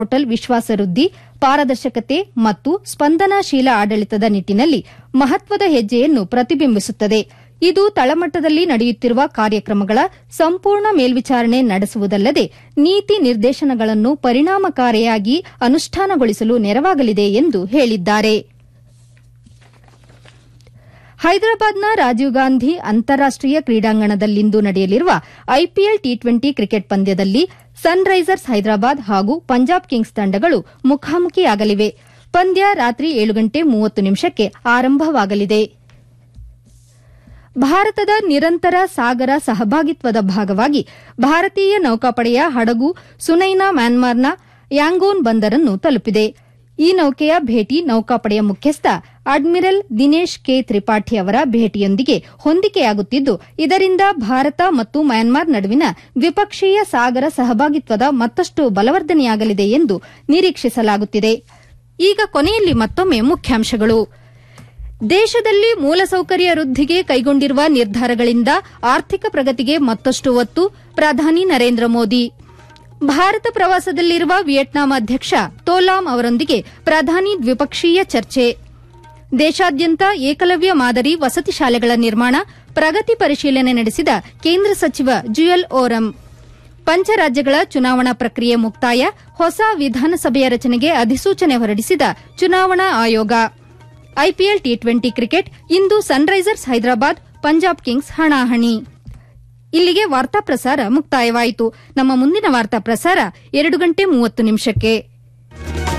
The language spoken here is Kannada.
ಪೋರ್ಟಲ್ ವಿಶ್ವಾಸ ವೃದ್ಧಿ, ಪಾರದರ್ಶಕತೆ ಮತ್ತು ಸ್ಪಂದನಾಶೀಲ ಆಡಳಿತದ ನಿಟ್ಟಿನಲ್ಲಿ ಮಹತ್ವದ ಹೆಜ್ಜೆಯನ್ನು ಪ್ರತಿಬಿಂಬಿಸುತ್ತದೆ. ಇದು ತಳಮಟ್ಟದಲ್ಲಿ ನಡೆಯುತ್ತಿರುವ ಕಾರ್ಯಕ್ರಮಗಳ ಸಂಪೂರ್ಣ ಮೇಲ್ವಿಚಾರಣೆ ನಡೆಸುವುದಲ್ಲದೆ ನೀತಿ ನಿರ್ದೇಶನಗಳನ್ನು ಪರಿಣಾಮಕಾರಿಯಾಗಿ ಅನುಷ್ಠಾನಗೊಳಿಸಲು ನೆರವಾಗಲಿದೆ ಎಂದು ಹೇಳಿದ್ದಾರೆ. ಹೈದರಾಬಾದ್ನ ರಾಜೀವ್ ಗಾಂಧಿ ಅಂತಾರಾಷ್ಟೀಯ ಕ್ರೀಡಾಂಗಣದಲ್ಲಿಂದು ನಡೆಯಲಿರುವ ಐಪಿಎಲ್ ಟಿ20 ಕ್ರಿಕೆಟ್ ಪಂದ್ಯದಲ್ಲಿ ಸನ್ರೈಸರ್ಸ್ ಹೈದರಾಬಾದ್ ಹಾಗೂ ಪಂಜಾಬ್ ಕಿಂಗ್ಸ್ ತಂಡಗಳು ಮುಖಾಮುಖಿಯಾಗಲಿವೆ. ಪಂದ್ಯ ರಾತ್ರಿ 7:30 ಆರಂಭವಾಗಲಿದೆ. ಭಾರತದ ನಿರಂತರ ಸಾಗರ ಸಹಭಾಗಿತ್ವದ ಭಾಗವಾಗಿ ಭಾರತೀಯ ನೌಕಾಪಡೆಯ ಹಡಗು ಸುನೈನಾ ಮ್ಯಾನ್ಮಾರ್ನ ಯಾಂಗೂನ್ ಬಂದರನ್ನು ತಲುಪಿದೆ. ಈ ನೌಕೆಯ ಭೇಟಿ ನೌಕಾಪಡೆಯ ಮುಖ್ಯಸ್ಥ ಅಡ್ಮಿರಲ್ ದಿನೇಶ್ ಕೆ ತ್ರಿಪಾಠಿ ಅವರ ಭೇಟಿಯೊಂದಿಗೆ ಹೊಂದಿಕೆಯಾಗುತ್ತಿದ್ದು, ಇದರಿಂದ ಭಾರತ ಮತ್ತು ಮ್ಯಾನ್ಮಾರ್ ನಡುವಿನ ದ್ವಿಪಕ್ಷೀಯ ಸಾಗರ ಸಹಭಾಗಿತ್ವದ ಮತ್ತಷ್ಟು ಬಲವರ್ಧನೆಯಾಗಲಿದೆ ಎಂದು ನಿರೀಕ್ಷಿಸಲಾಗುತ್ತಿದೆ. ಈಗ ಕೊನೆಯಲ್ಲಿ ಮತ್ತೊಮ್ಮೆ ಮುಖ್ಯಾಂಶಗಳು. ದೇಶದಲ್ಲಿ ಮೂಲಸೌಕರ್ಯ ವೃದ್ಧಿಗೆ ಕೈಗೊಂಡಿರುವ ನಿರ್ಧಾರಗಳಿಂದ ಆರ್ಥಿಕ ಪ್ರಗತಿಗೆ ಮತ್ತಷ್ಟು ಒತ್ತು, ಪ್ರಧಾನಿ ನರೇಂದ್ರ ಮೋದಿ. ಭಾರತ ಪ್ರವಾಸದಲ್ಲಿರುವ ವಿಯೆಟ್ನಾಂ ಅಧ್ಯಕ್ಷ ತೋಲಾಮ್ ಅವರೊಂದಿಗೆ ಪ್ರಧಾನಿ ದ್ವಿಪಕ್ಷೀಯ ಚರ್ಚೆ. ದೇಶಾದ್ಯಂತ ಏಕಲವ್ಯ ಮಾದರಿ ವಸತಿ ಶಾಲೆಗಳ ನಿರ್ಮಾಣ, ಪ್ರಗತಿ ಪರಿಶೀಲನೆ ನಡೆಸಿದ ಕೇಂದ್ರ ಸಚಿವ ಜುಯಲ್ ಓರಂ. ಪಂಚರಾಜ್ಯಗಳ ಚುನಾವಣಾ ಪ್ರಕ್ರಿಯೆ ಮುಕ್ತಾಯ, ಹೊಸ ವಿಧಾನಸಭೆಯ ರಚನೆಗೆ ಅಧಿಸೂಚನೆ ಹೊರಡಿಸಿದ ಚುನಾವಣಾ ಆಯೋಗ. ಐಪಿಎಲ್ ಟಿ20 ಕ್ರಿಕೆಟ್ ಇಂದು ಸನ್ರೈಸರ್ಸ್ ಹೈದರಾಬಾದ್ ಪಂಜಾಬ್ ಕಿಂಗ್ಸ್ ಹಣಾಹಣಿ. ಇಲ್ಲಿಗೆ ವಾರ್ತಾ ಪ್ರಸಾರ ಮುಕ್ತಾಯವಾಯಿತು. ನಮ್ಮ ಮುಂದಿನ ವಾರ್ತಾ ಪ್ರಸಾರ 2:30 ನಿಮಿಷಕ್ಕೆ.